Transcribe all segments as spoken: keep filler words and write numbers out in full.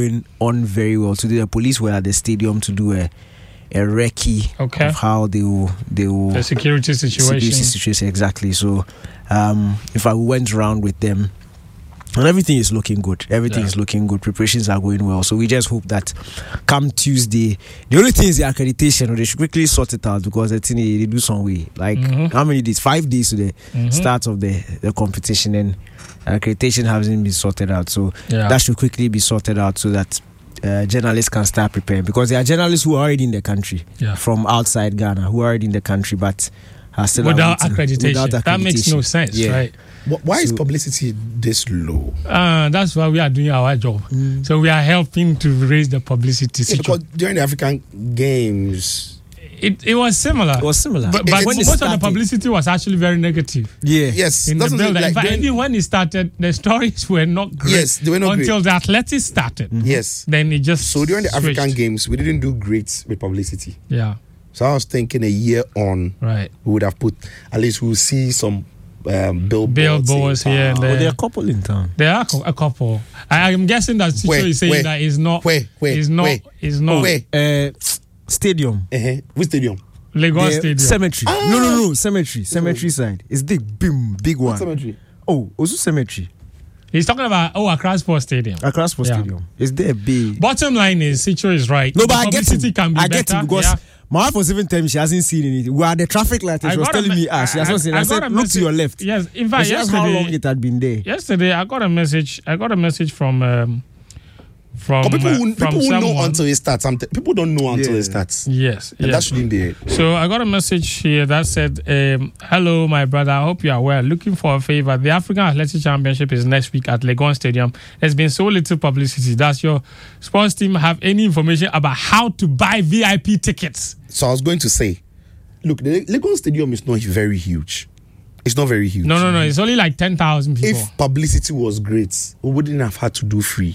going on very well. Today, the police were at the stadium to do a a recce okay. of how they will they will the security situation. Security situation exactly. So, um, if I went around with them, and everything is looking good. Everything yeah. is looking good. Preparations are going well. So we just hope that come Tuesday, the only thing is the accreditation. They should quickly sort it out because I think they do some way. Like mm-hmm. how many days? Five days to the mm-hmm. start of the, the competition, and accreditation hasn't been sorted out. So yeah. that should quickly be sorted out so that uh, journalists can start preparing, because there are journalists who are already in the country yeah. from outside Ghana who are already in the country but are still without accreditation. accreditation. Without accreditation. That makes no sense, yeah. right? Why is so, publicity this low? Uh, that's why we are doing our job. Mm. So we are helping to raise the publicity. Yeah, because during the African Games, it it was similar. It was similar. But, but when most started, of the publicity was actually very negative. Yeah. Yes. In the building. Like, but during, even when it started, the stories were not great. Yes, they were not until great. the athletics started. Mm-hmm. Yes. Then it just So during the switched. African Games, we didn't do great with publicity. Yeah. So I was thinking a year on, right, we would have put, at least we'll see some um, billboards. Billboards here and there. Well, there are a couple in town. There are a couple. I, I'm guessing that Chicho is saying where, that it's not. Where? Where? It's not. Where? It's not. Where? Uh, stadium. Uh-huh. Which stadium? Lagos the Stadium. Cemetery. Ah. No, no, no. Cemetery. Cemetery side. It's the big, big one. What cemetery? Oh, also cemetery. He's talking about oh Accra Sports Stadium. Accra Sports Yeah. Stadium. It's there big. Bottom line is Chicho is right. No, The but I get publicity it. can be I get better. it because yeah. my wife was even telling me she hasn't seen anything. We are at the traffic light and I she was got a telling me- me, ah, she has I- not seen. I I, got said, a look to message- your left. Yes, in And fact, she asked how long yesterday, it had been there. yesterday I got a message. I got a message from um, from But people uh, who, from people who know someone. until it starts. I'm t- people don't know until Yeah. it starts. Yes, And yes. that shouldn't be it. So I got a message here that said, um, hello, my brother. I hope you are well. Looking for a favor. The African Athletic Championship is next week at Legon Stadium. There's been so little publicity. Does your sports team have any information about how to buy V I P tickets? So I was going to say, look, the Legon Stadium is not very huge. It's not very huge. No, no, no. It's only like ten thousand people. If publicity was great, we wouldn't have had to do free.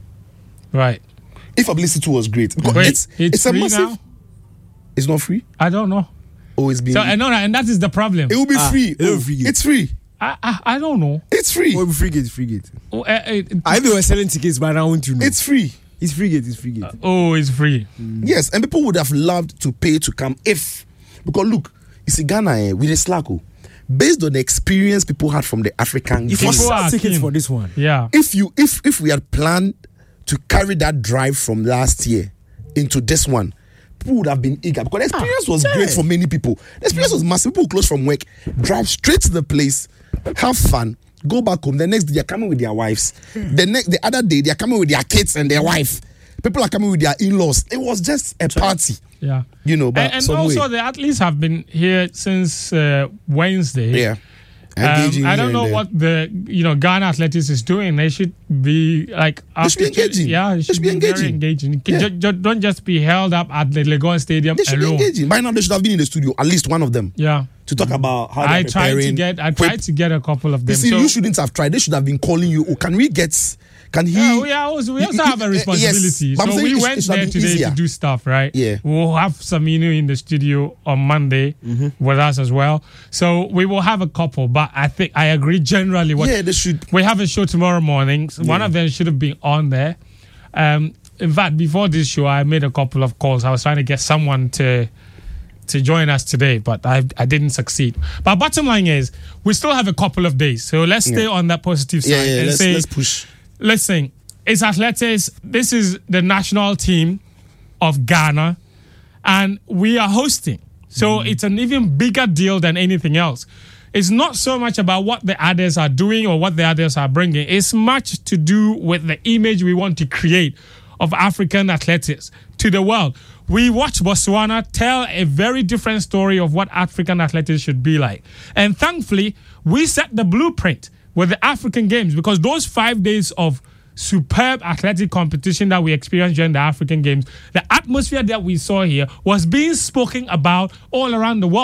Right. If publicity was great, because Wait, it's it's it's a free massive. now? It's not free. I don't know. Oh, it's been. So I know that, and that is the problem. it will be Ah, free. it will Oh, be free. it's free. I, I, I don't know. It's free. Oh, free gate, free gate. Oh, uh, uh, I know they were selling tickets, but I don't want to know. It's free. It's free gate, it's free gate. oh, it's free. Yes, and people would have loved to pay to come if, because look, you see Ghana eh, with the Slacko, based on the experience people had from the African If Games. you People sell are tickets keen. for this one, Yeah. if you if if we had planned to carry that drive from last year into this one, people would have been eager because the experience was great for many people. The experience was massive. People close from work, drive straight to the place, have fun, go back home. The next day they're coming with their wives. The next the other day they're coming with their kids and their wife. People are coming with their in-laws. It was just a party. Yeah. You know, but And, and some also, way. the athletes have been here since uh, Wednesday. Yeah. Um, Engaging I here don't and know there. what the you know Ghana Athletics is doing. They should be like They should be after- engaging. Yeah, it They should should be be very engaging. engaging. Yeah. Ju- ju- don't just be held up at the Legon Stadium They should alone. be engaging. By now, they should have been in the studio, at least one of them, Yeah, to talk about how I they're tried to preparing. get I Wait, tried to get a couple of them. You see, so, you shouldn't have tried. They should have been calling you. Oh, can we get? Can he? yeah, we, are also, we also He- have a he- responsibility. yes, but I'm so saying we it went should have there been today easier. to do stuff, right? Yeah. We'll have Saminu in the studio on Monday with us as well. So we will have a couple, but I think I agree generally. What Yeah, they should. we have a show tomorrow morning. So One of them should have been on there. Um, in fact, before this show, I made a couple of calls. I was trying to get someone to to join us today, but I I didn't succeed. But bottom line is, we still have a couple of days. So let's stay Yeah. on that positive side Yeah, yeah. and Let's, say, let's push. listen, it's athletics. This is the national team of Ghana, and we are hosting. So it's an even bigger deal than anything else. It's not so much about what the others are doing or what the others are bringing. It's much to do with the image we want to create of African athletics to the world. We watch Botswana tell a very different story of what African athletics should be like. And thankfully, we set the blueprint with the African Games, because those five days of superb athletic competition that we experienced during the African Games, the atmosphere that we saw here was being spoken about all around the world.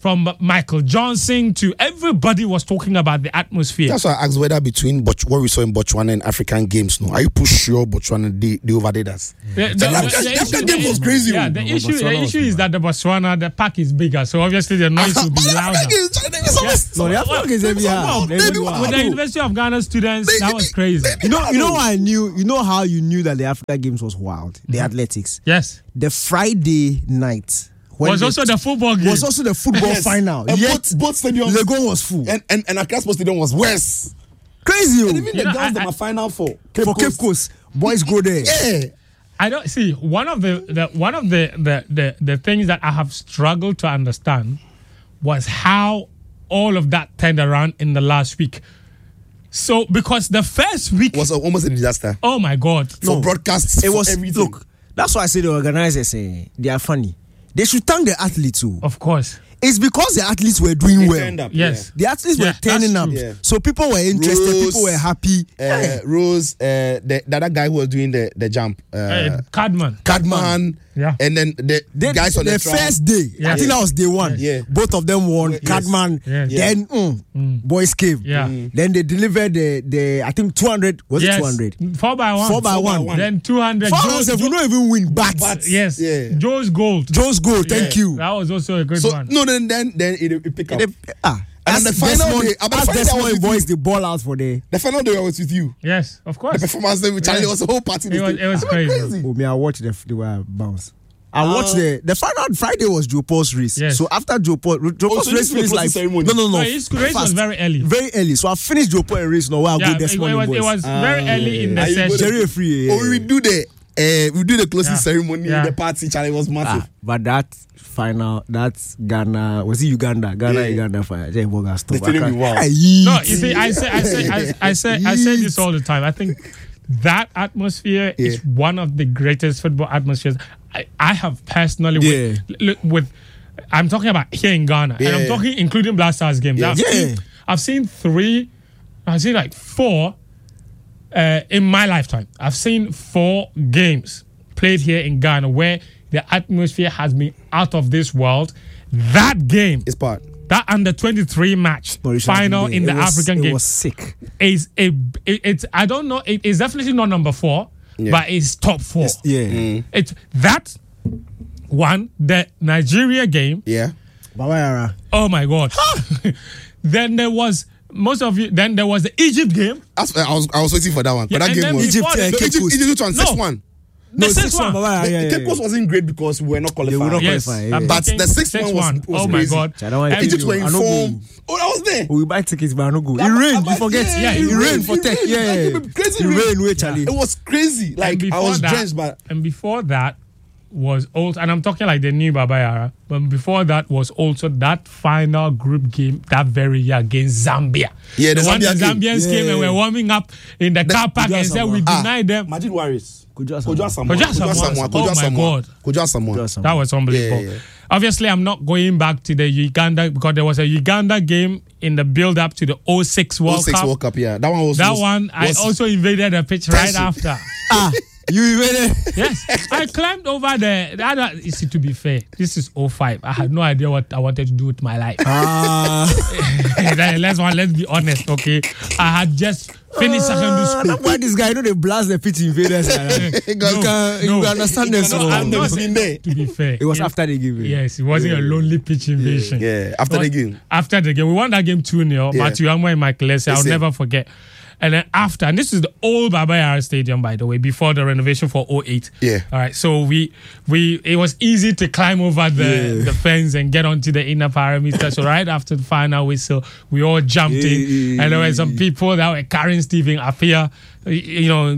from Michael Johnson to everybody was talking about the atmosphere. That's why I asked whether between Bots- what we saw in Botswana and African games, no, are you push sure Botswana they, they overdid us? The, the, The African- the African game was crazy. Yeah, oh. the issue, Botswana the was issue is that the Botswana, the park is bigger, so obviously the noise will be But the louder. African games, China, they were so- No, the African games every Wow, year. they do With the wow. University of Ghana students, that was crazy. You know, you know what I knew. You know how you knew that the Africa Games was wild. The athletics. Yes. The Friday night when Was the- also the football game. was also the football Yes. final. And Yet both, both stadiums Legon was full. and and and Accra Sports Stadium was worse. Crazy. oh. And even You the know, girls I- that were final for For Cape Coast, boys go there. Yeah. I don't see one of the, the one of the, the, the, the things that I have struggled to understand was how all of that turned around in the last week. So because the first week Was almost a disaster oh my God. for No. broadcasts. It for was everything. look. That's why I say the organizers say they are funny. They should thank the athletes too. Of course. It's because the athletes were doing They well. turned up, Yes. The athletes Yeah, were turning that's up, true. Yeah. so people were interested. Rose, people were happy. Uh, Rose, uh, the, the other guy who was doing the, the jump, uh, Uh, Cadman. Cadman, Yeah. and then the They, guys on the, the track. first day, Yeah. I think that was day one. Yeah. Both of them won. Yes. Cadman, Yes. then mm, boys came. Yeah. Then they delivered the the I think two hundred. Was Yes. it two hundred? Four by one. Four by Four by one. one. Then two hundred. Four Joe's- hundred. We don't even win, but, But- Yes. Yeah. Joe's gold. Joe's goal. Thank Yeah. you. That was also a good So one. no, then then then it, it pick up. They- ah, And as the final Desmond, day- but the as final day I Desmond was with boys you. the ball out for the. The final day I was with you. Yes, of The course. performance day with Charlie Yeah. was a whole party. It was- it was crazy. Oh, me, I watched the the way I bounce. I watched the the final Friday was Joe Paul's race. Yes. So after Joe Paul, Joe Paul's so this race is the finished like closing ceremony. no no no. No, his race was fast. very early. Very early. So I finished Joe Paul race. No, where I Yeah, go this it, it morning was, boys. it was very early in the Are you session. good? Jerry free. Oh, we do the uh, we do the closing Yeah. ceremony. Yeah. The party, Charlie was massive. Ah, but that final, that's Ghana. Was it Uganda? Ghana, Yeah. Uganda fire. Jay Boga stop. The stadium is wild. I No, you see, I say, I say, I, I say, I say this all the time. I think that atmosphere Yeah. is one of the greatest football atmospheres I, I have personally. With, look, with, I'm talking about here in Ghana, and I'm Yeah. talking including Black Stars games. Yeah. I've, Yeah. seen, I've seen three, I've seen like four uh, in my lifetime. I've seen four games played here in Ghana where the atmosphere has been out of this world. That game, It's part. that under twenty-three match Mauritius final Day. in the It was- African it game was sick. is a it, it's I don't know it is definitely not number four, Yeah. but it's top four. Yeah. It's that one, the Nigeria game. Yeah. Baba Yara. Oh my God! Then there was most of you. Then there was the Egypt game. That's, I was I was waiting for that one. Yeah, but that and game then was Egypt, before uh, the- No, Cape Egypt, Coast. Egypt one, sixth No. one. The No, sixth six one, one. Baba The, Yara. Yeah, Cape yeah, Coast yeah. wasn't great because we were not qualified. They were not Yes, qualify, I'm yeah. But talking the sixth sixth one was- was oh crazy. my God! I don't want to And Egypt were I in know form. Oh, I was there. We buy tickets, but I no go. It But- rained. but- You forget. yeah, Yeah, it it rained rained, for it tech. rained. Yeah, Like, yeah. crazy It rain. rained, wait, Charlie. It was crazy. Like And I before was that- drenched, but and before that was also, and I'm talking like the new Baba Yara, but before that was also that final group game that very year against Zambia. Yeah, the one Zambia the game. Zambians came and Yeah. were warming up in the, car park and said we Ah, denied them. Majid Waris. Kojo Kojo Asamoah. Asamoah. Kojo Asamoah. Asamoah. Oh Kojo my Asamoah. God. Kojo Asamoah. Kojo Asamoah. That was unbelievable. Yeah, yeah. Obviously, I'm not going back to the Uganda because there was a Uganda game in the build up to the oh six World oh six Cup. World Cup, yeah. That one was That was- one, I was- also invaded the pitch right Tension. after. Ah, you even. Yes, I climbed over the. the other, you see, to be fair, this is oh five. I had no idea what I wanted to do with my life. Ah, let's one, let's be honest, okay? I had just finished secondary school. that's why this guy, you know, they blast the pitch invaders. like that. He You got- can, no. you can understand this. No, so- I'm not never saying- been there. To be fair, It was it- after the game. Yes, it wasn't a lonely pitch invasion. Yeah, after It the was- game. After the game, we won that game two nil. Yeah. Matthew Amwa and Michael Essien, I'll Listen. never forget. And then after, and this is the old Baba Yara Stadium, by the way, before the renovation for oh eight. Yeah. All right. So we we it was easy to climb over the, Yeah. the fence and get onto the inner perimeter. So right after the final whistle, we all jumped in, and there were some people that were carrying Stephen Apia, you know,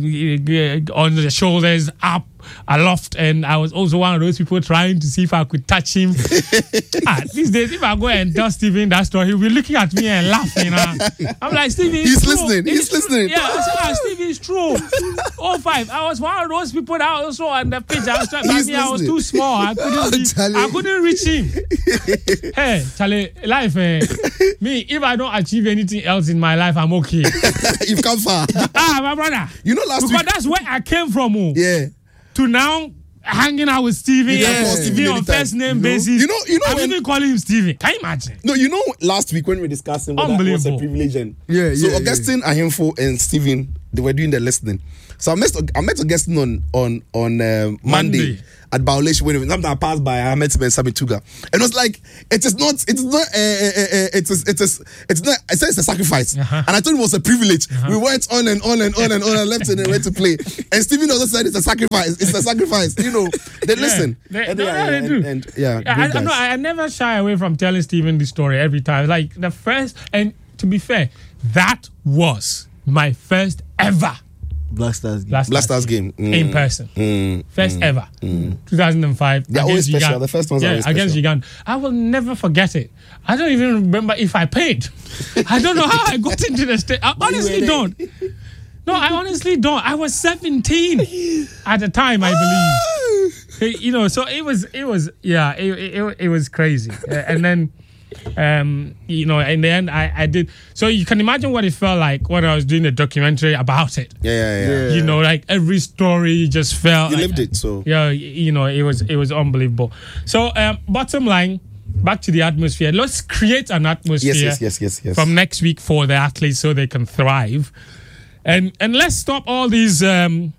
on the shoulders up aloft, and I was also one of those people trying to see if I could touch him. ah, these days, if I go and tell Stephen that story, he'll be looking at me and laughing. ah. I'm like, Stephen, it's He's true. listening, It's he's true." listening. Yeah, I said, ah, Stephen, it's true. oh five. I was one of those people that also on the pitch. I was trying, but He's me, I was listening. too small. I couldn't, reach, Charlie. I couldn't reach him. Hey, Charlie, life, eh, me, if I don't achieve anything else in my life, I'm okay. You've come far. ah, my brother. You know, last Because week. that's where I came from. Oh. Yeah. To now, hanging out with Steven, You can call yeah. Steven on anytime. first name You know? basis. You know- you know I'm when- even calling him Steven. Can you imagine? No, you know, last week when we were discussing whether it was a Unbelievable. privilege and Yeah, so yeah, Augustine, Ahimfo, and Stephen, they were doing the listening. So I met I met Augustine on on on um, Monday, Monday. at Violation when sometimes I passed by. I met him in Samituga, and it was like it is not it is not uh, uh, uh, it is it is it's not. I said it's a sacrifice, Uh-huh. and I thought it was a privilege. Uh-huh. We went on and on and on and on and left and went to play. And Stephen also said it's a sacrifice. It's a sacrifice. You know, they listen. They, and, no, yeah, no, they and, do. and, yeah, Yeah, great I, I, no, guys. I never shy away from telling Steven the story every time. Like the first, and to be fair, that was my first ever Black Stars. Black Black Stars game. Mm. in person. Mm. First Mm. ever. two thousand five. They're always special. The first ones are yeah, always against special. Uganda. I will never forget it. I don't even remember if I paid. I don't know how I got into the state. I honestly were don't. No, I honestly don't. I was seventeen at the time, I believe. You know, so it was, it was, yeah, it, it, it was crazy. Uh, and then, um, you know, in the end, I, I did. So you can imagine what it felt like when I was doing a documentary about it. Yeah, yeah, yeah. Yeah. You know, like every story just felt. You like, lived it, so. Yeah, y- you know, it was it was unbelievable. So, um, bottom line, back to the atmosphere. Let's create an atmosphere. Yes, yes, yes, yes, yes. From next week for the athletes so they can thrive, and and let's stop all these. Um,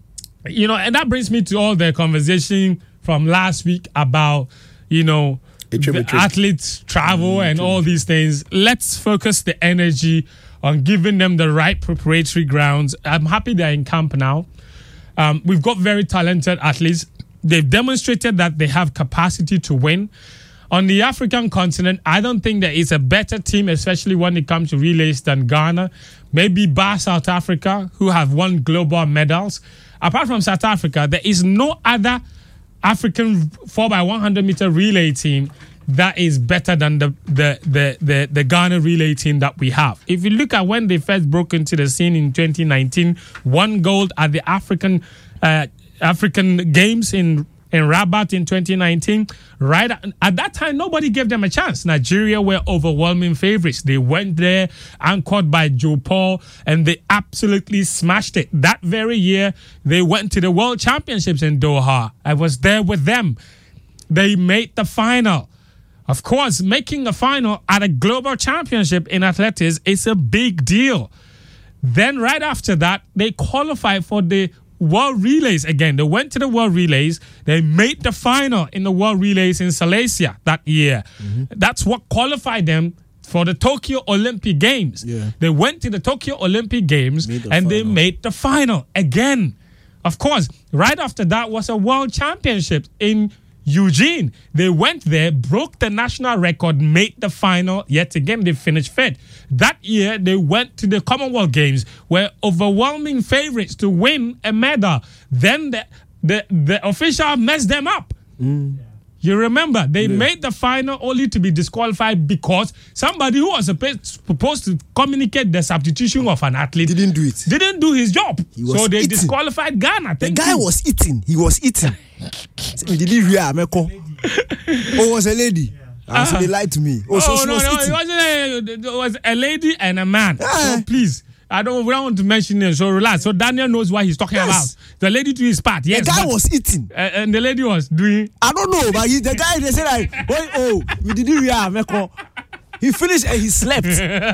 you know, and that brings me to all the conversation from last week about, you know, A trip, the a trip. athletes travel and all these things. Let's focus the energy on giving them the right preparatory grounds. I'm happy they're in camp now. Um, we've got very talented athletes. They've demonstrated that they have capacity to win. On the African continent, I don't think there is a better team, especially when it comes to relays, than Ghana. Maybe bar South Africa, who have won global medals. Apart from South Africa, there is no other African four by one hundred meter relay team that is better than the, the, the, the, the Ghana relay team that we have. If you look at when they first broke into the scene in twenty nineteen, won gold at the African uh, African Games in in Rabat in twenty nineteen. Right at, at that time, nobody gave them a chance. Nigeria were overwhelming favorites. They went there, anchored by Joe Paul, and they absolutely smashed it. That very year, they went to the World Championships in Doha. I was there with them. They made the final. Of course, making a final at a global championship in athletics is a big deal. Then right after that, they qualified for the World Relays again. They went to the World Relays. They made the final in the World Relays in Silesia that year. Mm-hmm. That's what qualified them for the Tokyo Olympic Games. Yeah. They went to the Tokyo Olympic Games Made the and they final. made the final again. Of course, right after that was a World Championship in Eugene. They went there, broke the national record, made the final. Yet again, they finished fifth. That year, they went to the Commonwealth Games, were overwhelming favorites to win a medal. Then the the, the official messed them up. Mm. You remember, they made the final only to be disqualified because somebody who was supposed supposed to communicate the substitution of an athlete Didn't do it. didn't do his job. He was So they eating. disqualified Ghana. The Thank guy you. was eating. He was eating. Did he hear Ameko? Oh, it was a lady. Ah, so they lied to me. Oh, so Oh she no, was no, it eating. wasn't. A, it was a lady and a man. Ah. So please, I don't. We don't want to mention it. So relax. So Daniel knows what he's talking Yes. about. The lady to his part. The Yes. guy but- was eating. uh, and the lady was doing. I don't know, but he, the guy, they said like, oh, oh, we didn't hear Ameko. He finished and he slept.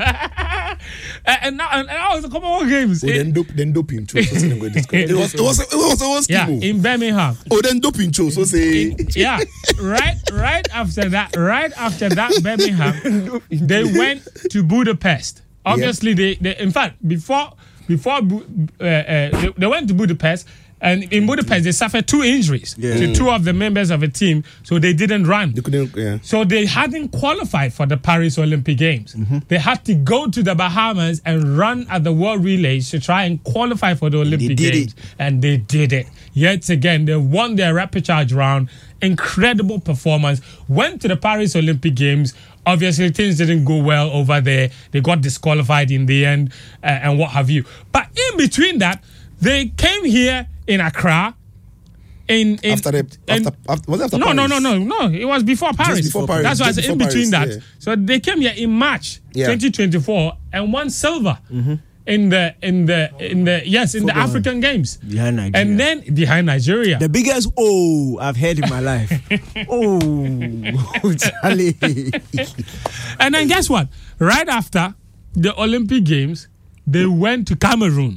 Uh, and now, and that was the Commonwealth Games. Oh, It- then dope, then doping too. So say them go disqualify. It was, it was, it was, it was yeah, scheme. in Birmingham. Oh, then doping too. So say. Yeah, right, right after that, right after that, Birmingham, they went to Budapest. Obviously, they, they, in fact, before, before Bu- uh, uh, they, they went to Budapest, and in Budapest they suffered two injuries Yeah. to two of the members of a team, so they didn't run. They couldn't. Yeah. So they hadn't qualified for the Paris Olympic Games. They had to go to the Bahamas and run at the World Relays to try and qualify for the Olympic did Games. it. And they did it. Yet again, they won their rapid charge round. Incredible performance. Went to the Paris Olympic Games. Obviously, things didn't go well over there. They got disqualified in the end uh, and what have you. But in between that, they came here in Accra. In, in, After the in- after, after was it after no, no, Paris? no, no, no. It was before Paris. before Paris, That's why I just said in before between Paris, that. yeah. So they came here in March Yeah. twenty twenty-four and won silver. in the in the in the yes in Football. the African Games Behind Nigeria. and then behind Nigeria. The biggest oh I've heard in my life. oh, Charlie. And then guess what? Right after the Olympic Games, they went to Cameroon.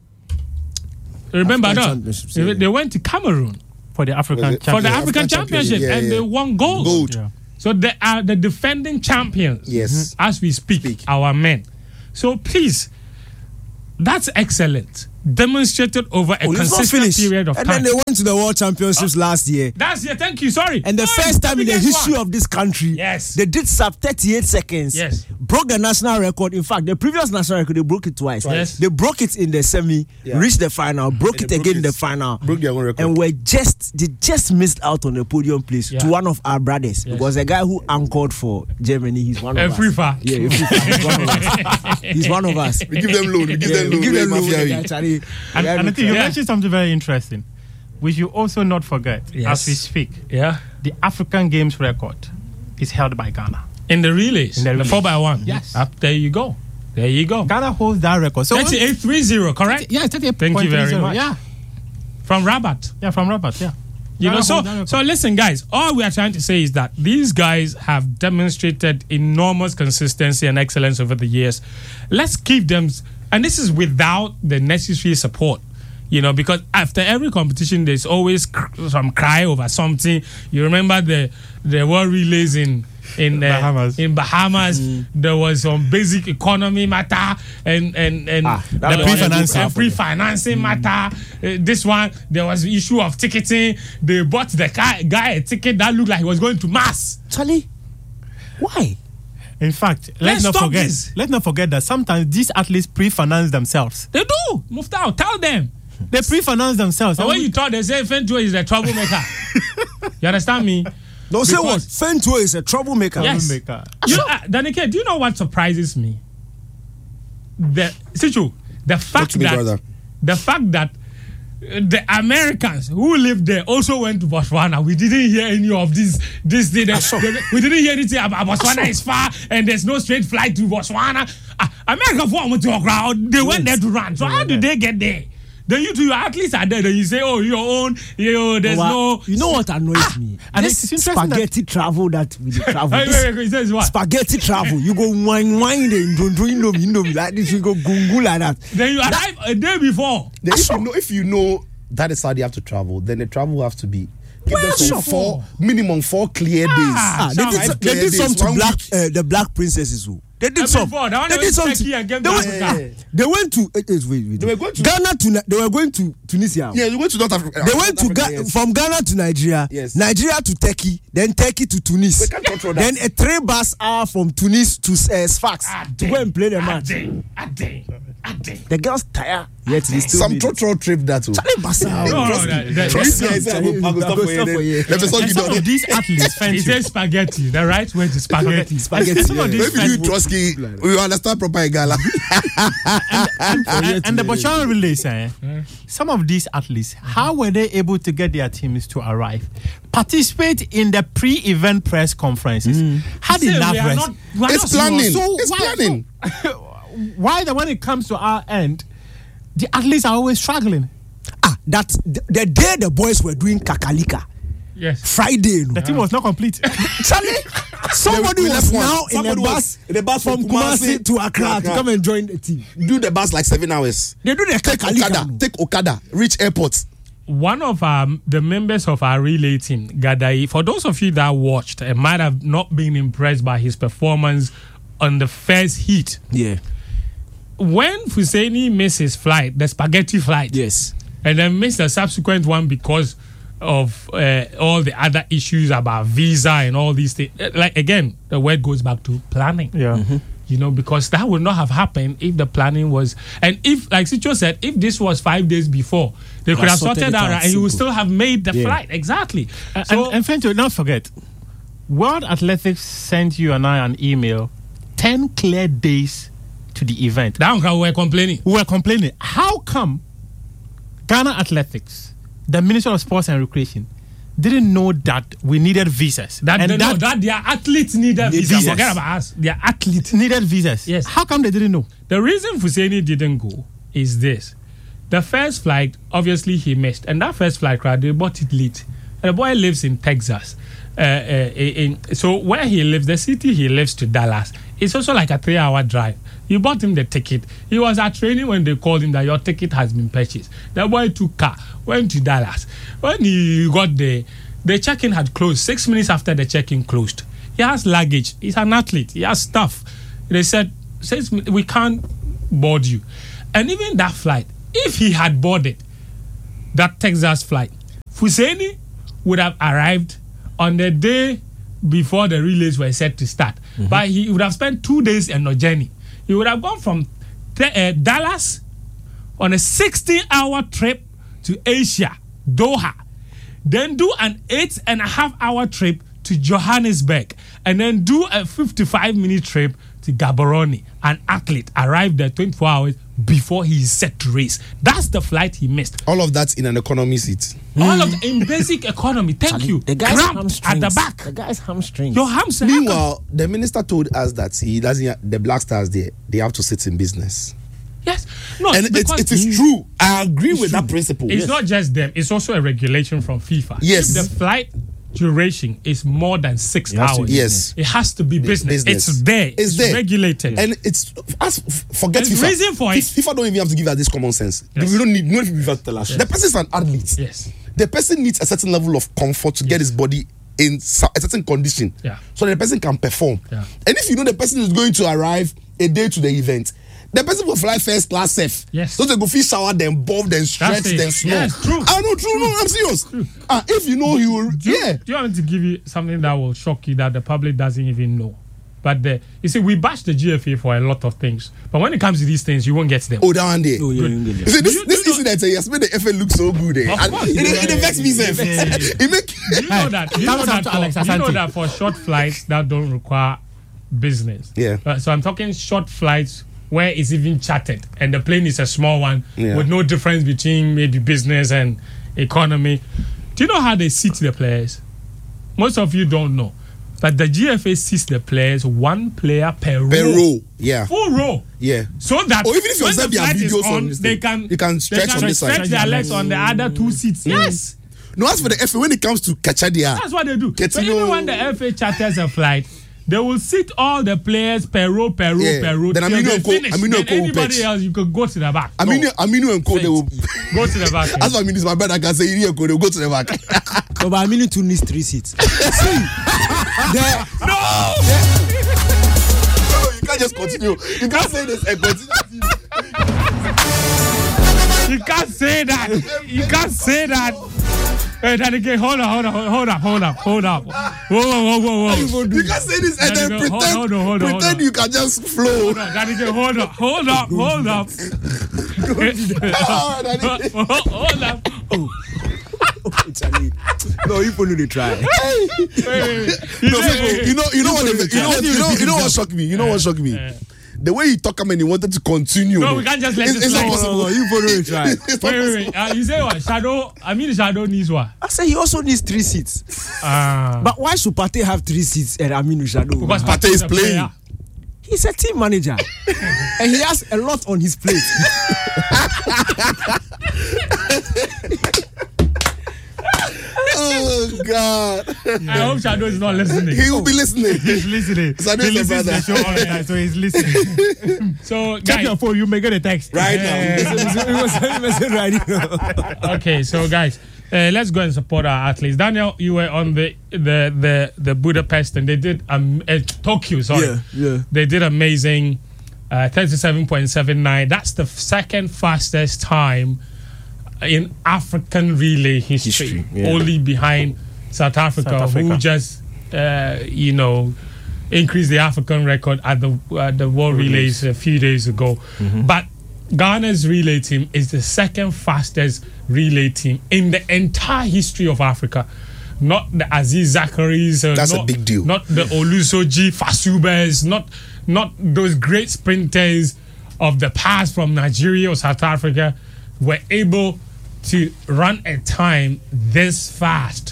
Remember African that? Championships, They, yeah. they went to Cameroon For the African Was it- for the Championship. African African Championship, Championship, yeah, and yeah. they won gold. Gold. Yeah. So they are the defending champions. Yes. As we speak, Speak. our men. So please, that's excellent. Demonstrated over a Oh, it's not consistent finished. period of and time. then they went to the World Championships last year. That's it. Thank you. Sorry. And the Oh, first time in the biggest history one. of this country, Yes. they did sub thirty-eight seconds. Yes. Broke the national record. In fact, the previous national record, they broke it twice. Yes. They broke it in the semi, Yeah. reached the final, broke And it they again broke in the it. final. Broke their own record. And were just, they just missed out on the podium place Yeah. to one of our brothers. Yes. Because the guy who anchored for Germany, he's one of us. Afrifa. Yeah, Afrifa. He's one of us. He's one of us. We give them loan. We give Yeah, them we loan. give we them make loan. mafia the in. guy, Charlie. And, Yeah, and I think you Yeah. mentioned something very interesting. We should also not forget, Yes. as we speak, Yeah. the African Games record is held by Ghana. In the relays, In the the, relays. four by one. Yes. Up there you go. There you go. Ghana holds that record. So thirty-eight three zero, correct? yeah, thirty-eight Thank you very point three zero. much. Yeah, From Rabat. yeah, from Rabat. Yeah, You know, Ghana so holds that record. so listen, guys. All we are trying to say is that these guys have demonstrated enormous consistency and excellence over the years. Let's keep them, and this is without the necessary support. You know, because after every competition, there's always cr- some cry over something. You remember the the world relays in in uh, Bahamas. in Bahamas. There was some basic economy matter and and and Ah, that there was was a pre-financing. a pre-financing matter. Uh, this one, there was the issue of ticketing. They bought the guy, guy a ticket that looked like he was going to mass. Charlie, why? In fact, Let's let's not stop forget. this. Let's not forget that sometimes these athletes pre-finance themselves. They do. Mufta, tell them. They pre-finance themselves. And when you thought they say Fentua is a troublemaker, you understand me? Don't say what? Because- Fentua is a troublemaker. Yes. Troublemaker. You know, uh, Danike, do you know what surprises me? The Sichu, the fact to me, that brother. the fact that uh, the Americans who lived there also went to Botswana. We didn't hear any of this. This thing. We didn't hear anything about Botswana is far and there's no straight flight to Botswana. Uh, America for went to a crowd. They went there to run. So how did they get there? Then you two at least are there. Then you say, "Oh, your own. You know, there's Well, no." You know what annoys me? and This it's interesting that- spaghetti travel that we dey travel. Wait, this wait, wait, it says what? spaghetti travel. You go wine, wine, then don't do indomie, indomie like this. You go gungu like that. Then you arrive a day before. Then if you know, if you know that is how they have to travel, then the travel have to be give them Well, some sure. four minimum four clear days. Ah, Ah, they Some did, five some, they clear did days, some to one black, week. uh, the black princesses. Who they did Uh, some. before, the one They that did went to something. Turkey and came They to went, Africa. they went to. eh, eh, wait, wait, They were going to- Ghana to. Ni- They were going to Tunisia. Yeah, you went to North Africa. They went to Ga- yes. from Ghana to Nigeria, Yes. Nigeria to Turkey, then Turkey to Tunis. We can't control that. Then a three bus hour from Tunis to uh, Sfax to go and play the match. Ade, Ade, Ade. The girls tired. Yet they still Some made it. trotro trip that too. Charlie Bassa. No, no, Trust me. that- that- Trust me, I that's- said I will- I will stop for you. Stop for you. then. Let me stop And you some down. of these athletes, He Fentu, says spaghetti. The right word is spaghetti. Spaghetti. Some of yeah. these Maybe you Fentu- Trotsky, we understand proper Igala. and, and, and the Botswana relays, eh, some of these athletes, how were they able to get their teams to arrive, participate in the pre-event press conferences? How did Say, that we are rest? not- we are It's not planning. serious. It's why, planning. So, why that when it comes to our end, the athletes are always struggling? Ah, that the, the day the boys were doing kakalika, Yes. Friday, no. The team was not complete. Charlie, somebody We was left one. now in Somebody a was bus, in a bus from from Kumasi Kumasi to Accra to to Accra. come and join the team. Do the bus like seven hours. They do the Take kakalika. Okada. no. Take Okada. Reach airport. One of um, the members of our relay team, Gadai, for those of you that watched and might have not been impressed by his performance on the first heat, Yeah. when Fuseni missed his flight, the spaghetti flight, Yes. and then missed the subsequent one because of uh, all the other issues about visa and all these things. Uh, Like, again, the word goes back to planning. Yeah. You know, because that would not have happened if the planning was, and if, like Sicho said, if this was five days before, they could have sorted sorted it out, out and you would simple. still have made the Yeah. flight. Exactly. And, So, and, and Fentu, don't forget, World Athletics sent you and I an email, ten clear days to the event. that one we're complaining. We were complaining. How come Ghana Athletics, the Ministry of Sports and Recreation, didn't know that we needed visas. That, and they know that their athletes needed Need visas. visas. Forget about us. Their athletes. needed visas. Yes. How come they didn't know? The reason Fuseni didn't go is this. The first flight, obviously, he missed. And that first flight, right, they bought it late. And the boy lives in Texas. Uh, uh, in, so where he lives, the city he lives to Dallas, it's also like a three-hour drive. He bought him the ticket. He was at training when they called him that your ticket has been purchased. The boy took car, went to Dallas. When he got there, the check-in had closed. Six minutes after the check-in closed, he has luggage. He's an athlete. He has stuff. They said, says we can't board you. And even that flight, if he had boarded that Texas flight, Fuseni would have arrived on the day before the relays were set to start. Mm-hmm. But he would have spent two days on a journey. He would have gone from uh, Dallas on a sixteen-hour trip to Asia, Doha, then do an eight and a half hour trip to Johannesburg, and then do a fifty-five minute trip to Gaborone. An athlete arrived there twenty-four hours before he is set to race. That's the flight he missed. All of that in an economy seat. All of the, in basic economy. Thank Charlie, you. The guy's Cramped hamstrings. at the back. The guy's hamstrings. Your hamstring. how come- Meanwhile, the minister told us that he doesn't. The Black Stars there, they have to sit in business, Yes. No, and it, because it is true. I agree with that principle. It's Yes. not just them. It's also a regulation from FIFA. Yes. If the flight duration is more than six It has to hours, be Yes. it has to be business. business. It's there. It's It's, there. regulated. And it's as forget There's FIFA. reason for it. FIFA don't even have to give us this common sense. Yes. We don't need no FIFA to tell us. The person is an athlete. Yes. The person needs a certain level of comfort to get his body in so- a certain condition, Yeah. so that the person can perform. Yeah. And if you know the person is going to arrive a day to the event, the person will fly first class safe. Yes. So they go fish shower, then bob, then stretch, it. then snore. Yes, true. Ah, no, true, no, I'm serious. Ah, if you know he will, Do you, yeah. do you want me to give you something that will shock you that the public doesn't even know? But the, you see, we bash the G F A for a lot of things. But when it comes to these things, you won't get them. Oh, that one day. Oh, yeah, yeah, You yeah. see, this, Do you- this do you incident, eh, has made the F A look so good. Eh? Of And course, it, it, yeah, it affects me, self. yeah, yeah, yeah. It make Do you know that? Do you know Thumbs up that, to for, Alex do you know Asante. that for short flights that don't require business? Yeah. Uh, so I'm talking short flights where it's even chartered and the plane is a small one Yeah. with no difference between maybe business and economy. Do you know how they seat the players? Most of you don't know. But the G F A seats the players one player per row. per row. Yeah. Full row. Yeah. So that Or even if you when observe the their flight is videos on on, this they thing, can you can they stretch can on this side. stretch their legs on the other two seats. Yes. No, as for the F A, when it comes to Kachadia, That's what they do. Get So to even know- when the F A charters a flight, they will sit all the players per row, per row, Yeah. per row. Then till Aminu they and Co- finish. Aminu Then and Co will anybody pitch. else, you could go to the back. Aminu, No. Aminu and Co, they will. Go to the back. As for Aminu is my brother, I can say Iri and Co, they will go to the back. No, but I mean to need three seats. See, the, No, you can't just continue. You can't say this and continue. You can't say that. You can't say that. Hey, then again, hold on, hold on, hold up, hold up, hold up. Whoa, whoa, whoa, whoa, whoa. You can't say this and then Hold on, pretend, hold on, hold on, hold pretend on. you can just flow. Hold on, then again, hold up, hold up, hold up. Ah, Daddy. Hold up. Charlie, no, you put the try. Wait, wait, wait. No, people, you know, you know what, the- you know, what- you know, you know what shocked me. You know what shocked me. The way he talked, I mean, he wanted to continue. No, we can't just let it's, it it's slide. not possible. No, no, you put the try. It's not Wait, wait, possible. wait. Uh, you say what? Shadow? I mean, Shadow needs what? I say he also needs three seats. Ah. But why should Pate have three seats and Aminu Shadow? Because Pate Pate is a playing. player. He's a team manager and he has a lot on his plate. Oh God, I hope Shadow is not listening. he will be listening. He's listening. So I know he it's a listens to brother. the show all the time, so he's listening. So, Check your guys, phone. You may get a text. Right now. okay, so guys, uh, let's go and support our athletes. Daniel, you were on the the the, the Budapest, and they did um uh, Tokyo. Sorry, Yeah, yeah. they did amazing. Uh, thirty-seven point seven nine. That's the second fastest time in African relay history, History, yeah. only behind South Africa, South Africa. who just uh, you know increased the African record at the uh, the World Relays a few days ago. But Ghana's relay team is the second fastest relay team in the entire history of Africa. Not the Aziz Zakaris. Uh, That's a not, big deal. Not the Olusoji Fasubers. Not not those great sprinters of the past from Nigeria or South Africa were able to run a time this fast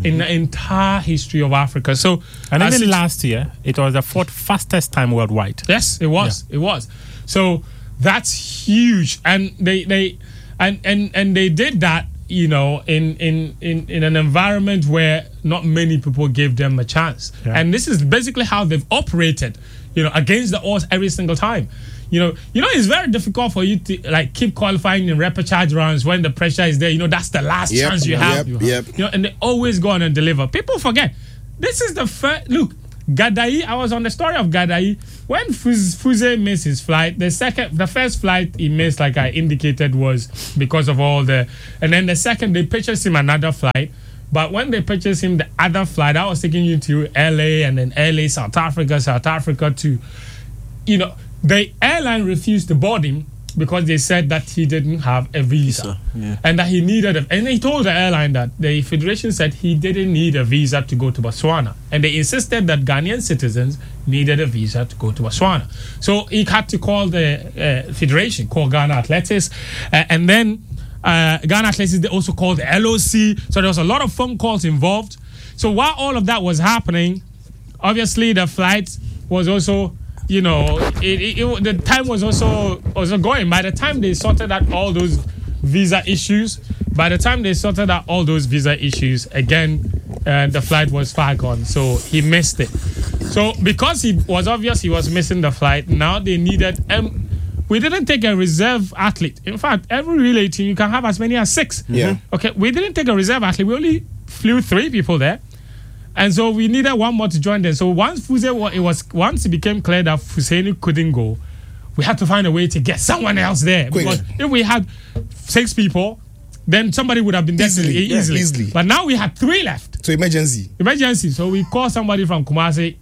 in the entire history of Africa. So, and as even it- last year, it was the fourth fastest time worldwide. Yes, it was. It was. So that's huge, and they they and and and they did that, you know, in in in, in an environment where not many people gave them a chance. Yeah. And this is basically how they've operated, you know, against the odds every single time. You know, you know, it's very difficult for you to like keep qualifying in repechage rounds when the pressure is there. You know, that's the last Yep, chance you have. yep, yep. You know, and they always go on and deliver. People forget. This is the first look. Gadayi, I was on the story of Gadayi. When Fuz- Fuze missed his flight, the second, the first flight he missed, like I indicated, was because of all the. And then the second, they purchased him another flight. But when they purchased him the other flight, I was taking you to L A and then L A, South Africa, South Africa to, you know, the airline refused to board him because they said that he didn't have a visa, yeah. and that he needed a, and he told the airline that the federation said he didn't need a visa to go to Botswana, and they insisted that Ghanaian citizens needed a visa to go to Botswana. So he had to call the uh, federation, call Ghana Athletics, uh, and then uh, Ghana Athletics, they also called the L O C. So there was a lot of phone calls involved. So while all of that was happening, obviously the flight was also, you know, it, it, it, the time was also also going. By the time they sorted out all those visa issues, by the time they sorted out all those visa issues, again, uh, the flight was far gone. So he missed it. So because he was obvious he was missing the flight, now they needed. Um, we didn't take a reserve athlete. In fact, every relay team you can have as many as six. Yeah. Okay. We didn't take a reserve athlete. We only flew three people there. And so we needed one more to join them. So once Fuze, it was once it became clear that Fuseni couldn't go, we had to find a way to get someone else there. Quick. Because if we had six people, then somebody would have been there Easily, easily. yeah, easily. easily. But now we had three left. So emergency. Emergency. So we called somebody from Kumasi.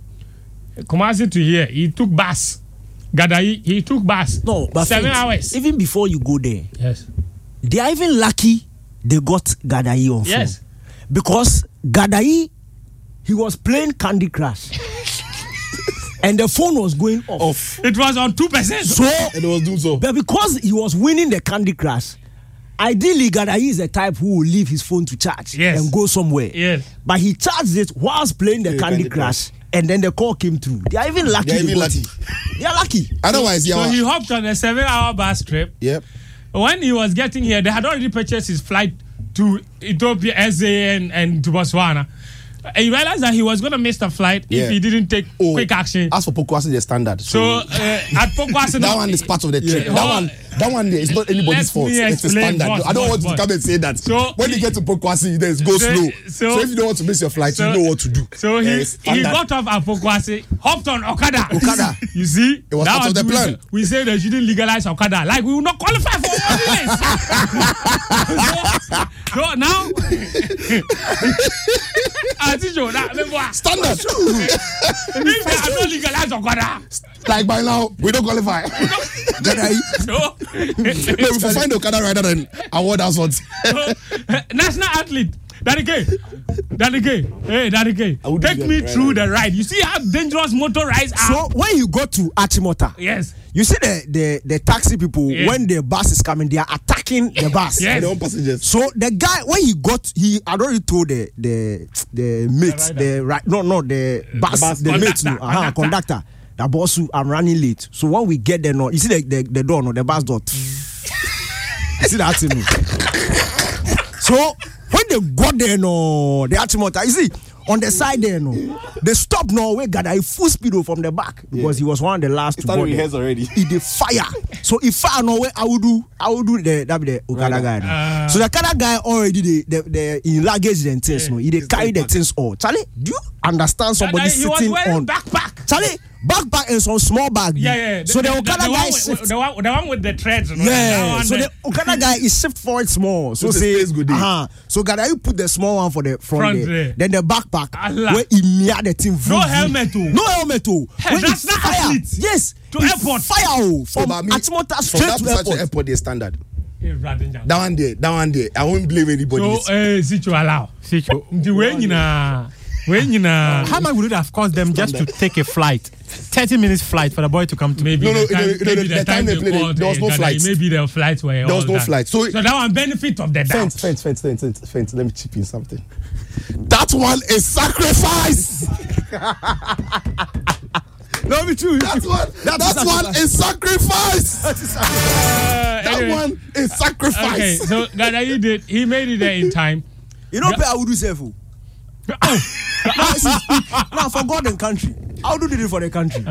Kumasi to here. He took bus. Gadayi, he took bus. No, but seven Faith, hours. Even before you go there, Yes. they are even lucky they got Gadayi on phone. Yes. Because Gadayi, he was playing Candy Crush. And the phone was going off. Off. It was on two percent. So, And it was doing so. but because he was winning the Candy Crush, ideally Gadayi is the type who will leave his phone to charge Yes. and go somewhere. Yes. But he charged it whilst playing the Yeah, Candy, Candy Crush, and then the call came through. They are even lucky. They are even got lucky. it. They are lucky. Otherwise, yeah. So he hopped on a seven-hour bus trip. Yep. When he was getting here, they had already purchased his flight to Ethiopia, S A, and, and to Botswana. And he realized that he was going to miss the flight Yeah. if he didn't take Oh, quick action. As for Pokwasi, the standard. So So, uh, at Pokwasi, that one is part of the trip. Yeah. That one, that one there is not anybody's Let fault. me It's a explain, standard. boss, I don't boss, want boss. to come and say that. So when he- you get to Pokwasi, then go So- slow. so- So, if you don't want to miss your flight, so- you know what to do. So Uh, he, it's he standard. got off at Pokwasi, hopped on Okada. Okada. You see? It was That part of the we- plan. We say they shouldn't legalize Okada. Like, we will not qualify for all this. so, so now, I teach you that. Standard. If they have not legalized Okada, Like by now, we don't qualify. Gadayi. so, No, we will find Okada rider and award us what. so, national athlete, Daddy K, Daddy K, hey Daddy K, I would take do me that, through right. the ride. You see how dangerous motor rides are? So when you go to Achimota, Yes. you see the, the, the taxi people, Yeah. when the bus is coming, they are attacking the bus. Yes. Their own passengers. So the guy, when he got, he had already told the the the mate, rider. the right, no, no, the bus, bus the mate, conductor, no, uh-huh, conductor. conductor. The boss, who, I'm running late. So when we get there, no, you see the the, the door, no, the bus door. You see that thing? No? So when they got there, no, the Achimota, you see. On the side there, no, they stop no way, got a full speed from the back because he was one of the last to board there. already. He did fire. So if fire no way, I would do, I would do the that be the Okada guy. no. Uh, so the Okada guy already the the, the in luggage and things. No, he dey carry the things all. Charlie, do you understand somebody he was sitting wearing on backpack. Charlie backpack and some small bag? Yeah, yeah. So the, Okada the guy one shift. with, the, one, the one with the threads. You know, that Yeah, one so there. the Okada guy is shift forward small. So So the say, space go there. uh-huh. So Gada, you put the small one for the front, Front there. there. Then the backpack Allah. where he near the thing. No vroom, vroom. helmet, oh. No helmet, oh. Hey, When that's he not fire, athlete. yes, To he airport. Fire, oh, So, from but me- Achimota From straight that to place airport. to airport, they standard. Hey, Radinja. That one there, that one there. I won't blame anybody. So, eh, si tu allow. See, Nti we nyina. When you know, How much would it have cost them just to take a flight? thirty minutes flight for the boy to come to maybe No, no, the time, no, no, maybe no, the, the time, time they they played it, called, there was uh, no Ghana, flights. Maybe the flights were. There was all no that. flight. So, So that one benefit of the doubt. Fence, fence, fence, fence, fence, fence. Let me chip in something. That one is sacrifice. No, be true. That one, That's that one is sacrifice. Uh, That anyway, one is sacrifice. Okay, so that he did. He made it there in time. You know, pay I would do self. Oh, now, see, now for God and country, how do did it for the country?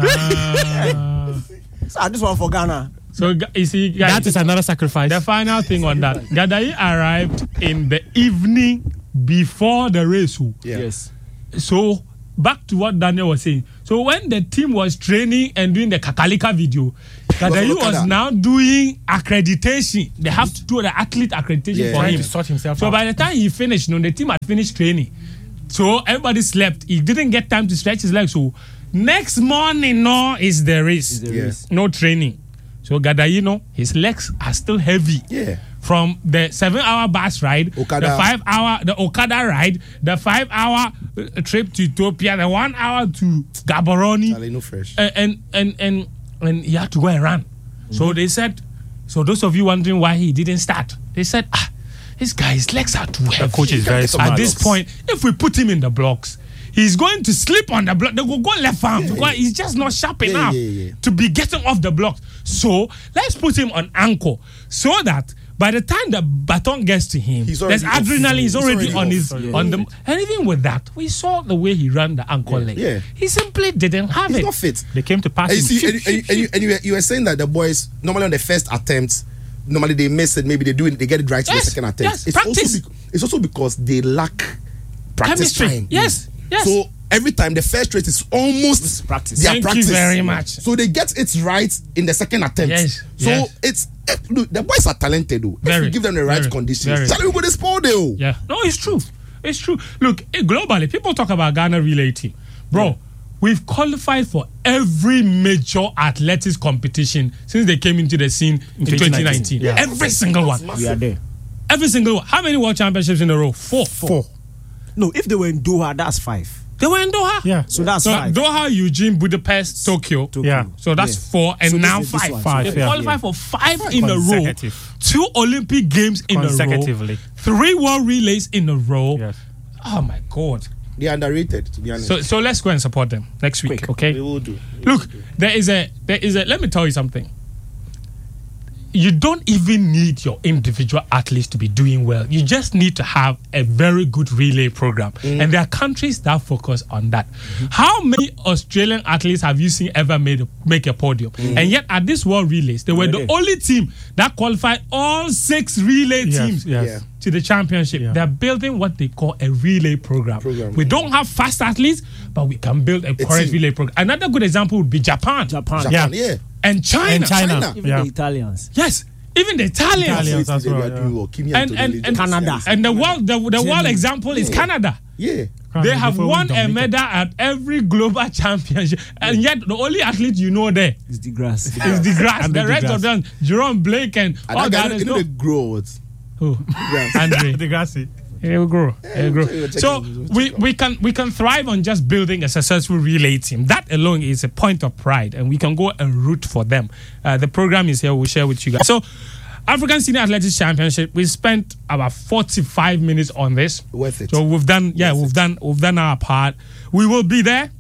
Uh, So this one for Ghana. so gu- you see, guys, That is another sacrifice. the final thing on that. Gadayi arrived in the evening before the race. oh. Yeah. Yes. So back to what Daniel was saying. So when the team was training and doing the Kakalika video, Gadayi was Okada. now doing accreditation. They have to do the athlete accreditation Yeah. for Trying him. to sort himself So out. by the time he finished, you know, the team had finished training. So everybody slept. He didn't get time to stretch his legs. So next morning, no, is the race. the Yeah. race. No training. So Gadayi, no, his legs are still heavy. Yeah. From the seven-hour bus ride, Okada. the five-hour, the Okada ride, the five-hour uh, trip to Ethiopia, the one-hour to Gaborone, Charlie, no fresh. and and and and, and he had to go and run. So they said, so those of you wondering why he didn't start, they said, ah, this guy's legs are too heavy. The coach is very At smart. At this point, if we put him in the blocks, he's going to slip on the block. They will go left arm Yeah, because yeah. he's just not sharp Yeah, enough yeah, yeah. to be getting off the blocks. So let's put him on ankle so that by the time the baton gets to him, He's there's already off. adrenaline. He's He's already, already on off. his Yeah. on the. And even with that, we saw the way he ran the ankle leg. Yeah. He simply didn't have He's it. not fit. They came to pass And you him. see, and, and, and, you, and you, were, you were saying that the boys normally on the first attempt, normally they miss it. Maybe they do it. They get it right in Yes, the second attempt. yes, it's practice. also be, it's also because they lack practice Chemistry. time. Yes, yes. So every time the first race is almost practice. their Thank you practice. very much. So they get it right in the second attempt. Yes, So yes. it's eh, look, the boys are talented though. If Very, you give them the right very, conditions, very. Charlie will go to sport though. Yeah. No, it's true. It's true. Look, eh, globally, people talk about Ghana relay team. Bro, we've qualified for every major athletics competition since they came into the scene in twenty nineteen. Yeah. Every single one. We are there. Every single one. How many world championships in a row? Four. Four. No, if they were in Doha, that's five. They were in Doha. Yeah. So that's So five. Doha, Eugene, Budapest, Tokyo. Tokyo. Yeah. So that's Yeah. four, and So this now is- this five. one. Five, They yeah. qualified for five in a row. Consecutive. Two Olympic games in a row. Consecutively. Three world relays in a row. Yes. Oh my God. They are underrated, to be honest. So so let's go and support them next week, Quick. okay? we will do. Look, there is a there is a let me tell you something. You don't even need your individual athletes to be doing well. You just need to have a very good relay program. And there are countries that focus on that. How many Australian athletes have you seen ever made a, make a podium? And yet at this World Relays, they were Were the they? only team that qualified all six relay Yes, teams yes. Yeah. to the championship. Yeah. They're building what they call a relay program. Program. We don't have fast athletes, but we can build a correct team. relay program. Another good example would be Japan, Japan. Japan, Yeah. yeah. and China. And China. China. Even Yeah. the Italians. Yes, even the Italians. Italians. So as they well, are yeah. doing well. Kimi And, Antonelli and, and just- Canada. And the world, the, the world Germany. example is Canada. Yeah. They have Before we won a dominate. medal at every global championship, and yet the only athlete you know there It's the grass. is the grass. And The the rest grass. of them, Jerome Blake and And all that guy, that. you know, they grow. It's, Who? Yes. Andre. The grassy. It will grow. It will grow. we'll check So it, we'll check we, it out. we can we can thrive on just building a successful relay team. That alone is a point of pride, and we can go and root for them. Uh, the program is here. We'll share with you guys. So, African Senior Athletics Championship. We spent about forty-five minutes on this. Worth it. So we've done. Yeah, Worth we've done. We've done our part. We will be there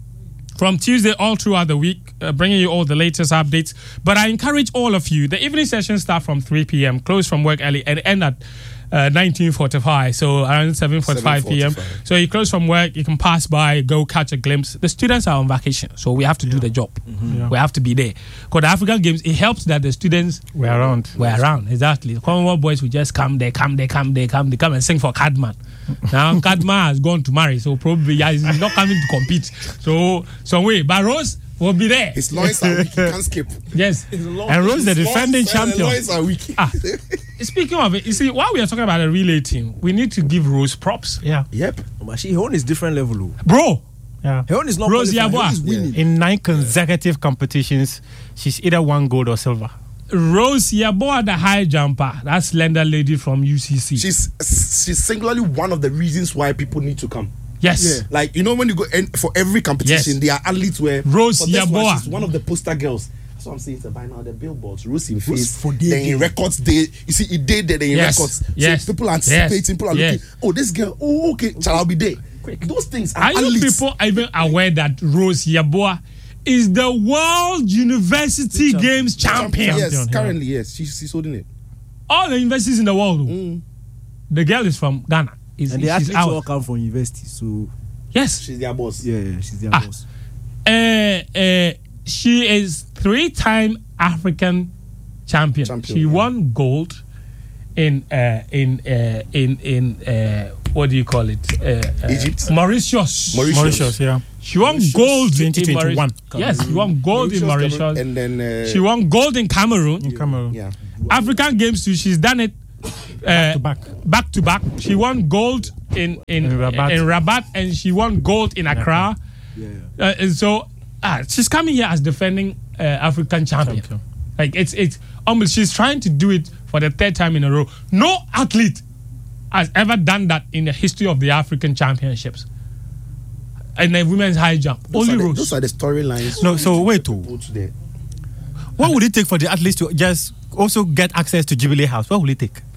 from Tuesday all throughout the week, uh, bringing you all the latest updates. But I encourage all of you. The evening sessions start from three p.m. Close from work early and end at uh, nineteen forty-five. So around seven forty-five p.m. seven forty-five. So you close from work, you can pass by, go catch a glimpse. The students are on vacation, so we have to do the job. Yeah. We have to be there. Because the African Games, it helps that the students We're around. were around. Exactly. The Commonwealth boys will just come, they come, they come, they come, they come and sing for Cadman. Now Cadman has gone to marry, so probably yeah, he's not coming to compete. So some way, but Rose will be there. His loins are weak. He can't skip. Yes. And Rose, the His defending loins- uh, champion. loins are weak. Ah, speaking of it, you see, while we are talking about a relay team, we need to give Rose props. Yeah. Yep. But she, her own is different level. oh. Bro, Yeah. Her own is not Rose qualified, her own Yabua. is winning. In nine consecutive competitions, she's either won gold or silver. Rose Yeboah, the high jumper, that slender lady from U C C. She's she's singularly one of the reasons why people need to come. Yes. Yeah. Like, you know, when you go in, for every competition, Yes. there are athletes where Rose for this one, Yeboah. she's one of the poster girls. That's what I'm saying. It's by now the billboards, Rose in Rose face, for day then in day. records day. You see, it day there, then in Yes. records. Yes. So people are anticipating, Yes. people are Yes. looking. Oh, this girl. Oh, okay. Shall I be there? Those things are, Are you athletes. people even aware that Rose Yeboah is the World University Champion. Games champion? Yes, Champion, yeah. currently, yes. She's, she's holding it. All the universities in the world. oh. Mm. The girl is from Ghana. Is, And the she's athletes all out. come from university, so Yes. She's their boss. yeah, yeah she's their Ah. boss. Uh, uh, she is three-time African champion. Champion, she yeah. won gold in uh, in uh, in in uh, what do you call it? Uh, uh, Egypt? Mauritius. Mauritius. Mauritius, yeah. She won gold in twenty twenty-one. Mauritius. Yes, she won gold in Mauritius, Mauritius. and then uh, She won gold in Cameroon. In Cameroon. yeah. African Games too. She's done it uh, to back. back to back. She won gold in in, In Rabat. in Rabat, and she won gold in Accra. Yeah, Uh, and so ah, she's coming here as defending uh, African champion. Champion. Like it's it's almost she's trying to do it for the third time in a row. No athlete has ever done that in the history of the African championships. And the women's high jump, Those, only are the, Rose. those are the storylines. No, so wait, oh. Go to the- What would it take for the athletes to just also get access to Jubilee House? What will it take?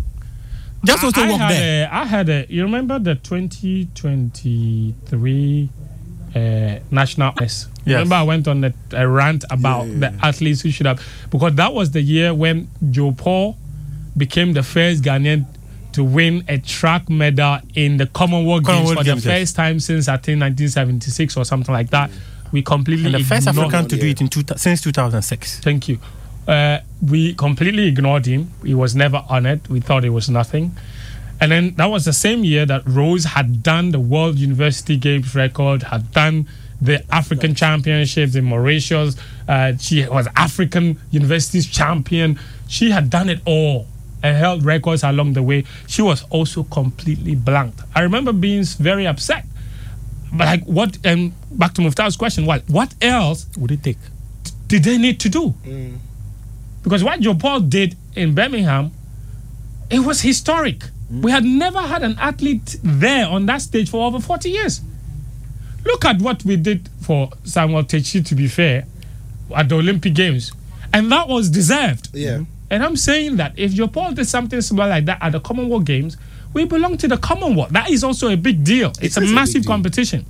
Just also I, I walk had there. A, I had a. You remember the twenty twenty-three uh, national S? Yes. Remember I went on a, a rant about Yeah, yeah, the athletes who should have, because that was the year when Joe Paul became the first Ghanaian to win a track medal in the Commonwealth, Commonwealth Games for Games, the yes. first time since I think nineteen seventy-six or something like that. We completely And the first ignored African to do yeah. it in two, since two thousand six. Thank you. Uh, we completely ignored him. He was never honored. We thought it was nothing. And then that was the same year that Rose had done the World University Games record, had done the African Championships in Mauritius. Uh, she was African Universities champion. She had done it all and held records along the way. She was also completely blanked. I remember being very upset. But like what? Um, back to Muftar's question. What? What else Would it take? did they need to do? Because what Joe Paul did in Birmingham, it was historic. We had never had an athlete there on that stage for over forty years. Look at what we did for Samuel Techi, to be fair, at the Olympic Games. And that was deserved. Yeah. And I'm saying that if Joe Paul did something similar like that at the Commonwealth Games, we belong to the Commonwealth. That is also a big deal. It's It a is a massive big deal. competition.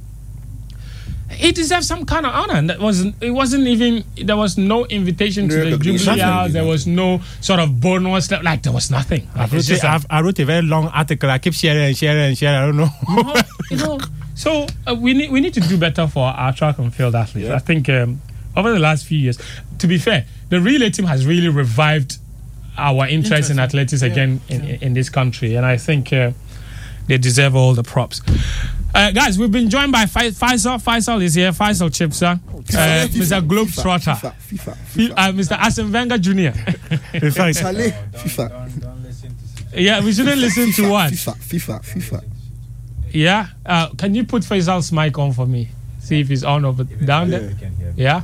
He deserves some kind of honor. And that wasn't. It wasn't even. There was no invitation to No the recognition. Jubilee House. Nothing. There was no sort of bonus. Like there was nothing. I've It's wrote, just a, a- I've, I wrote a very long article. I keep sharing and sharing and sharing. I don't know. No, you know, so uh, we need we need to do better for our track and field athletes. Yeah. I think um, over the last few years, to be fair, the relay team has really revived our interest in athletics again in, in this country, and I think uh, they deserve all the props. Uh, guys, we've been joined by Fai- Faisal. Faisal is here. Faisal Chipsa, uh, Mister Globetrotter, FIFA, FIFA, F- FIFA. uh, Mister Arsene Wenger Junior In fact, Saleh, FIFA, Don't, don't listen to Yeah, we shouldn't listen to what. FIFA, FIFA, FIFA. Yeah, uh, can you put Faisal's mic on for me? See if he's on over down there. you can hear me. Yeah.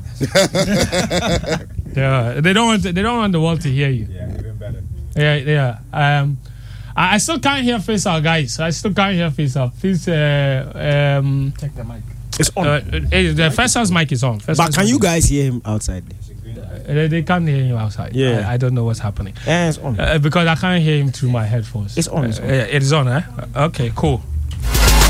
Yeah. They don't want. They don't want the world to hear you. Yeah, even better. Yeah. Yeah. Um, I, I still can't hear Faisal, guys. I still can't hear Faisal. Please. Uh, um. take the mic. It's on. Uh, uh, the Faisal's mic is on. Faisal's but can mic you is guys hear him outside? on. Uh, they can't hear you outside. Yeah. I, I don't know what's happening Yeah, it's on. uh, because I can't hear him through my headphones. It's on, it's Uh, on. yeah, it is on. Eh? Okay. Cool.